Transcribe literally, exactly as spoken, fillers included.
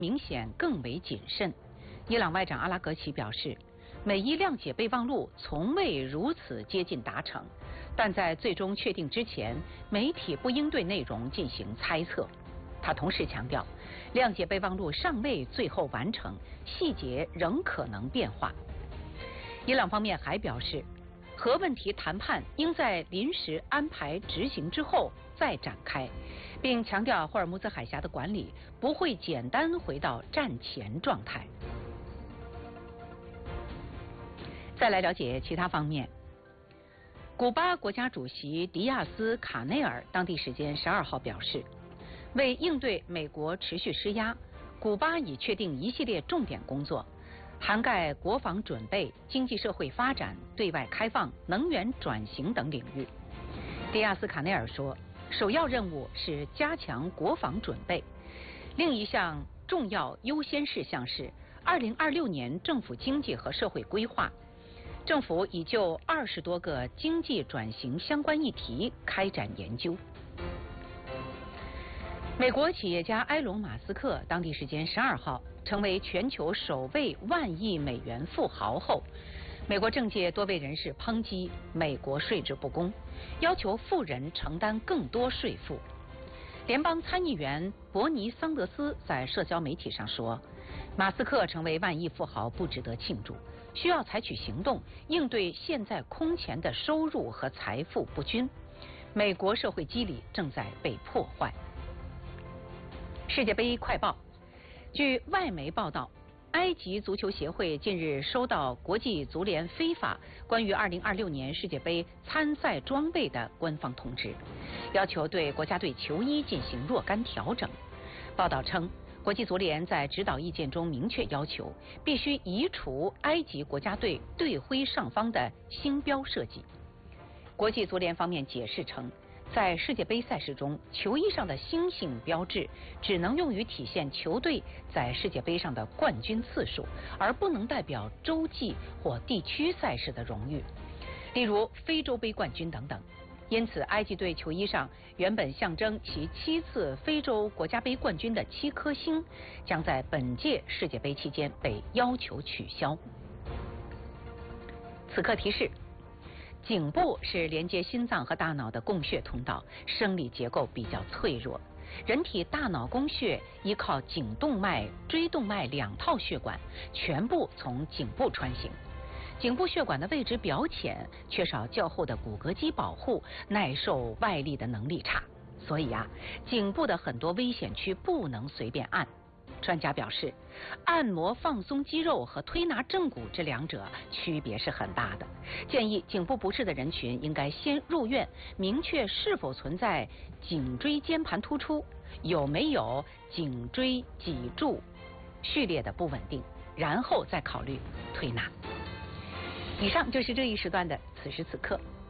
明显更为谨慎。伊朗外长阿拉格齐表示，美伊谅解备忘录从未如此接近达成，但在最终确定之前，媒体不应对内容进行猜测。他同时强调，谅解备忘录尚未最后完成，细节仍可能变化。伊朗方面还表示，核问题谈判应在临时安排执行之后再展开，并强调霍尔木兹海峡的管理不会简单回到战前状态。再来了解其他方面。古巴国家主席迪亚斯卡内尔当地时间十二号表示，为应对美国持续施压，古巴已确定一系列重点工作，涵盖国防准备、经济社会发展、对外开放、能源转型等领域。迪亚斯卡内尔说，首要任务是加强国防准备，另一项重要优先事项是二零二六年政府经济和社会规划。政府已就二十多个经济转型相关议题开展研究。美国企业家埃隆·马斯克当地时间十二号成为全球首位万亿美元富豪后，美国政界多位人士抨击美国税制不公，要求富人承担更多税负。联邦参议员伯尼·桑德斯在社交媒体上说，马斯克成为万亿富豪不值得庆祝，需要采取行动应对现在空前的收入和财富不均。美国社会机理正在被破坏。世界杯快报，据外媒报道，埃及足球协会近日收到国际足联非法关于二零二六年世界杯参赛装备的官方通知，要求对国家队球衣进行若干调整。报道称，国际足联在指导意见中明确要求，必须移除埃及国家队队徽上方的星标设计。国际足联方面解释称，在世界杯赛事中，球衣上的星星标志只能用于体现球队在世界杯上的冠军次数，而不能代表洲际或地区赛事的荣誉，例如非洲杯冠军等等。因此，埃及队球衣上原本象征其七次非洲国家杯冠军的七颗星，将在本届世界杯期间被要求取消。此刻提示：颈部是连接心脏和大脑的供血通道，生理结构比较脆弱。人体大脑供血依靠颈动脉、椎动脉两套血管，全部从颈部穿行。颈部血管的位置表浅，缺少较厚的骨骼肌保护，耐受外力的能力差，所以啊，颈部的很多危险区不能随便按。专家表示，按摩放松肌肉和推拿正骨这两者区别是很大的。建议颈部不适的人群应该先入院，明确是否存在颈椎间盘突出，有没有颈椎脊柱序列的不稳定，然后再考虑推拿。以上就是这一时段的此时此刻。